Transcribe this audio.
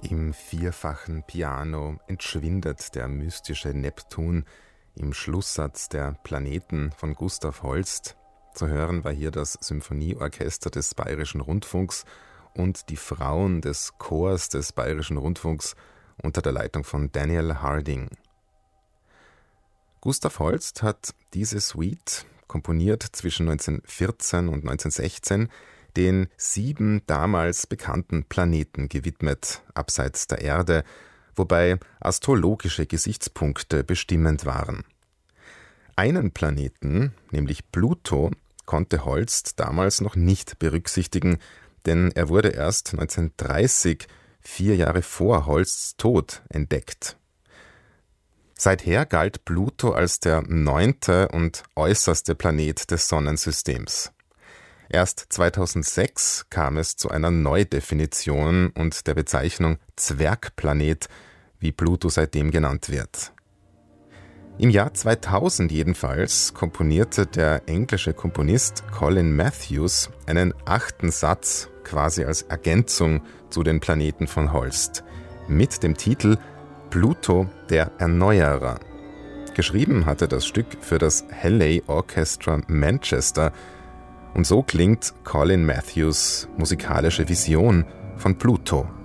Im vierfachen Piano entschwindet der mystische Neptun im Schlusssatz der Planeten von Gustav Holst. Zu hören war hier das Symphonieorchester des Bayerischen Rundfunks und die Frauen des Chors des Bayerischen Rundfunks unter der Leitung von Daniel Harding. Gustav Holst hat diese Suite, komponiert zwischen 1914 und 1916, den 7 damals bekannten Planeten gewidmet, abseits der Erde, wobei astrologische Gesichtspunkte bestimmend waren. Einen Planeten, nämlich Pluto, konnte Holst damals noch nicht berücksichtigen, denn er wurde erst 1930, 4 Jahre vor Holsts Tod, entdeckt. Seither galt Pluto als der 9. und äußerste Planet des Sonnensystems. Erst 2006 kam es zu einer Neudefinition und der Bezeichnung Zwergplanet, wie Pluto seitdem genannt wird. Im Jahr 2000 jedenfalls komponierte der englische Komponist Colin Matthews einen 8. Satz quasi als Ergänzung zu den Planeten von Holst mit dem Titel Pluto der Erneuerer. Geschrieben hatte das Stück für das Halley Orchestra Manchester und so klingt Colin Matthews' musikalische Vision von Pluto.